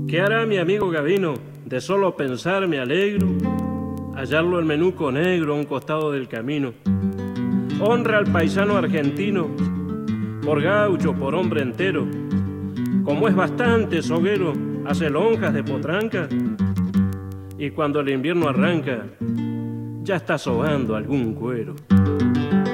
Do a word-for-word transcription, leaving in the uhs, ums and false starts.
¿Qué hará mi amigo Gavino? De solo pensar me alegro, hallarlo el menuco negro a un costado del camino. Honra al paisano argentino, por gaucho, por hombre entero. Como es bastante soguero, hace lonjas de potranca. Y cuando el invierno arranca, ya está sobando algún cuero.